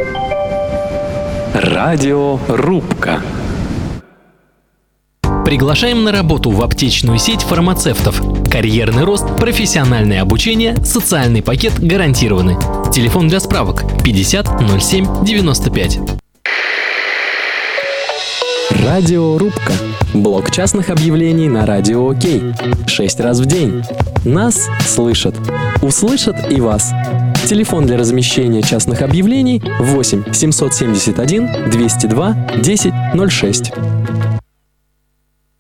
Радиорубка. Приглашаем на работу в аптечную сеть фармацевтов. Карьерный рост, профессиональное обучение, социальный пакет гарантированы. Телефон для справок 50 07 95. Радиорубка. Блок частных объявлений на Радио Окей. 6 раз в день. Нас слышат. Услышат и вас. Телефон для размещения частных объявлений 8 771 202 10 06.